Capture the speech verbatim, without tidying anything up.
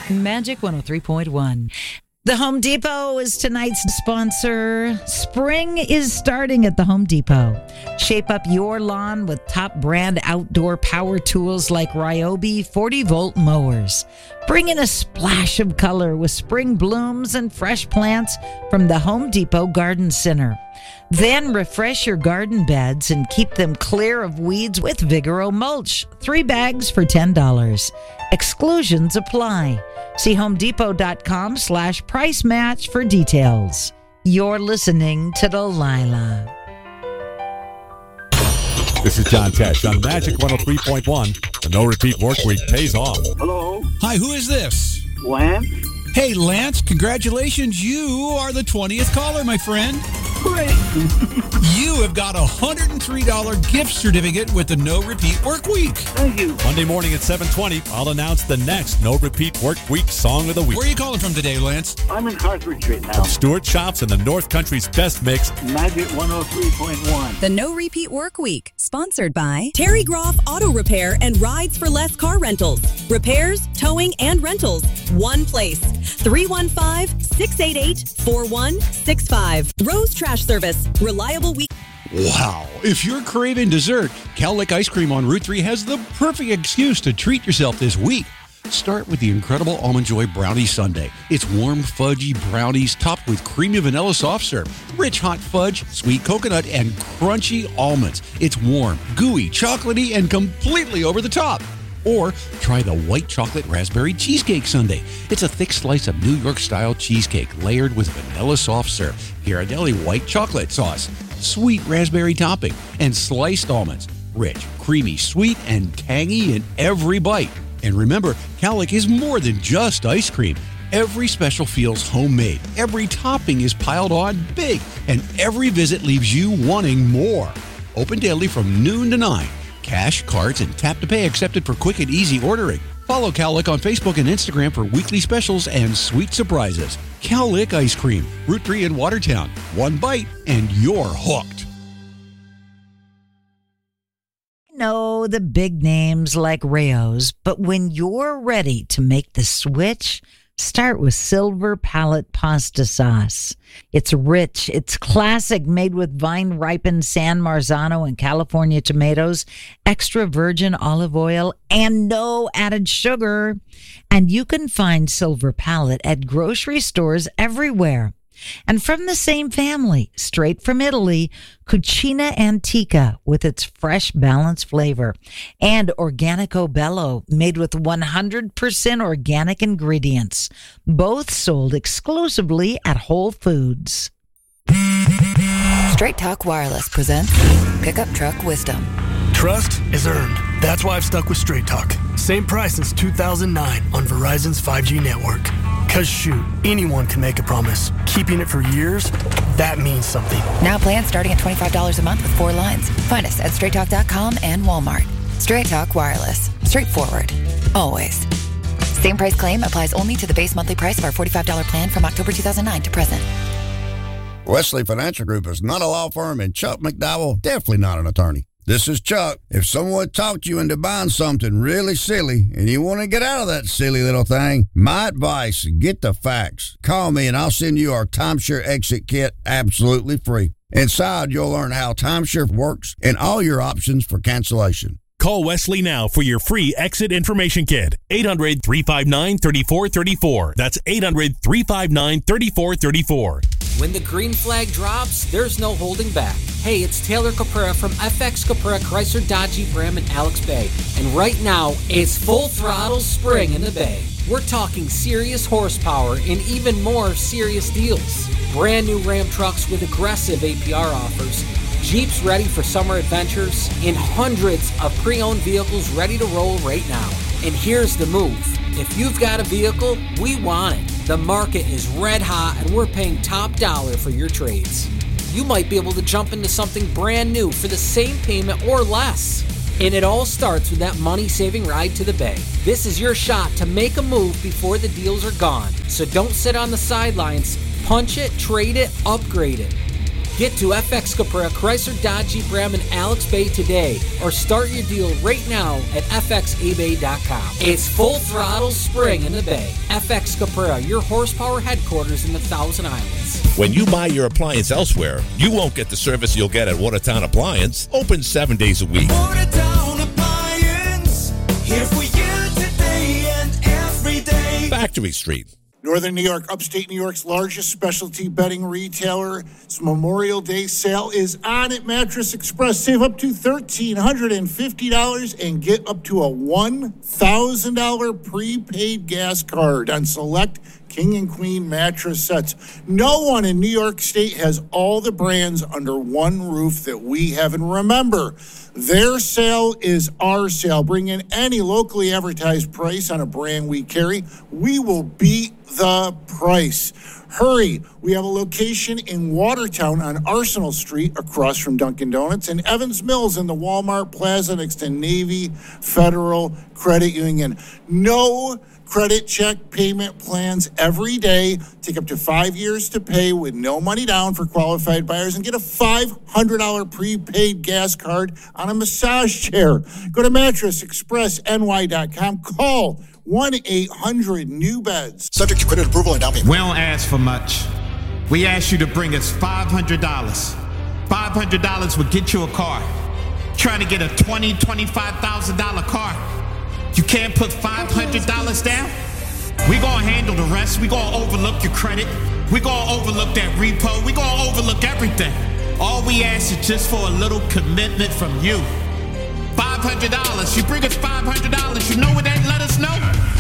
Magic one oh three point one. The Home Depot is tonight's sponsor. Spring is starting at the Home Depot. Shape up your lawn with top brand outdoor power tools like Ryobi forty volt mowers. Bring in a splash of color with spring blooms and fresh plants from the Home Depot Garden Center. Then refresh your garden beds and keep them clear of weeds with Vigoro mulch. Three bags for ten dollars. Exclusions apply. See homedepot.com slash price match for details. You're listening to Delilah. This is John Tesh on Magic one oh three point one. The no repeat work week pays off. Hello. Hi, who is this? Lance. Hey, Lance, congratulations. You are the twentieth caller, my friend. Great. You have got a one hundred three dollars gift certificate with the No Repeat Work Week. Thank you. Monday morning at seven twenty, I'll announce the next No Repeat Work Week Song of the Week. Where are you calling from today, Lance? I'm in Hartford Street now. From Stewart Shops and the North Country's best mix. Magic one oh three point one. The No Repeat Work Week, sponsored by Terry Groff Auto Repair and Rides for Less Car Rentals. Repairs, towing, and rentals. One place. three one five, six eight eight, four one six five. Rose Trash Service. Reliable week. Wow. If you're craving dessert, Cal Lick Ice Cream on Route three has the perfect excuse to treat yourself this week. Start with the incredible Almond Joy Brownie Sundae. It's warm, fudgy brownies topped with creamy vanilla soft serve, rich hot fudge, sweet coconut, and crunchy almonds. It's warm, gooey, chocolatey, and completely over the top. Or try the white chocolate raspberry cheesecake sundae. It's a thick slice of New York-style cheesecake layered with vanilla soft serve, Ghirardelli white chocolate sauce, sweet raspberry topping, and sliced almonds. Rich, creamy, sweet, and tangy in every bite. And remember, Cal Lick is more than just ice cream. Every special feels homemade. Every topping is piled on big, and every visit leaves you wanting more. Open daily from noon to nine. Cash, cards, and tap to pay accepted for quick and easy ordering. Follow Cal Lick on Facebook and Instagram for weekly specials and sweet surprises. Cal Lick Ice Cream, Route three in Watertown. One bite and you're hooked. Know the big names like Rao's, but when you're ready to make the switch, start with Silver Palette Pasta Sauce. It's rich, it's classic, made with vine-ripened San Marzano and California tomatoes, extra virgin olive oil, and no added sugar. And you can find Silver Palette at grocery stores everywhere. And from the same family, straight from Italy, Cucina Antica with its fresh, balanced flavor. And Organico Bello, made with one hundred percent organic ingredients. Both sold exclusively at Whole Foods. Straight Talk Wireless presents Pickup Truck Wisdom. Trust is earned. That's why I've stuck with Straight Talk. Same price since two thousand nine on Verizon's five G network. Cause shoot, anyone can make a promise. Keeping it for years, that means something. Now plans starting at twenty-five dollars a month with four lines. Find us at straight talk dot com and Walmart. Straight Talk Wireless. Straightforward. Always. Same price claim applies only to the base monthly price of our forty-five dollars plan from October two thousand nine to present. Wesley Financial Group is not a law firm, and Chuck McDowell definitely not an attorney. This is Chuck. If someone talked you into buying something really silly and you want to get out of that silly little thing, my advice, get the facts. Call me and I'll send you our timeshare exit kit absolutely free. Inside, you'll learn how timeshare works and all your options for cancellation. Call Wesley now for your free exit information kit. eight hundred, three five nine, three four three four. That's eight hundred, three five nine, three four three four. When the green flag drops, there's no holding back. Hey, it's Taylor Caprera from F X Caprera Chrysler Dodge Jeep Ram in Alex Bay. And right now, it's full throttle spring in the Bay. We're talking serious horsepower and even more serious deals. Brand new Ram trucks with aggressive A P R offers. Jeeps ready for summer adventures, and hundreds of pre-owned vehicles ready to roll right now. And here's the move. If you've got a vehicle, we want it. The market is red hot, and we're paying top dollar for your trades. You might be able to jump into something brand new for the same payment or less. And it all starts with that money-saving ride to the Bay. This is your shot to make a move before the deals are gone. So don't sit on the sidelines. Punch it, trade it, upgrade it. Get to F X Caprera, Chrysler, Dodge, Jeep, Ram, and Alex Bay today, or start your deal right now at f x a bay dot com. It's full throttle spring in the Bay. F X Caprera, your horsepower headquarters in the Thousand Islands. When you buy your appliance elsewhere, you won't get the service you'll get at Watertown Appliance. Open seven days a week. Watertown Appliance, here for you today and every day. Factory Street. Northern New York, upstate New York's largest specialty bedding retailer. Its Memorial Day sale is on at Mattress Express. Save up to one thousand three hundred fifty dollars and get up to a one thousand dollars prepaid gas card on select King and Queen mattress sets. No one in New York State has all the brands under one roof that we have. And remember, their sale is our sale. Bring in any locally advertised price on a brand we carry. We will beat the price. Hurry. We have a location in Watertown on Arsenal Street across from Dunkin' Donuts, and Evans Mills in the Walmart Plaza next to Navy Federal Credit Union. No credit check payment plans every day. Take up to five years to pay with no money down for qualified buyers, and get a five hundred dollars prepaid gas card on a massage chair. Go to mattress express n y dot com. Call one eight hundred new beds. Subject to credit approval and down payment. We don't ask for much. We ask you to bring us five hundred dollars. five hundred dollars would get you a car. Trying to get a twenty thousand dollars, twenty-five thousand dollars car. You can't put five hundred dollars down? We're going to handle the rest. We're going to overlook your credit. We're going to overlook that repo. We're going to overlook everything. All we ask is just for a little commitment from you. five hundred dollars. You bring us five hundred dollars. You know what that let us know?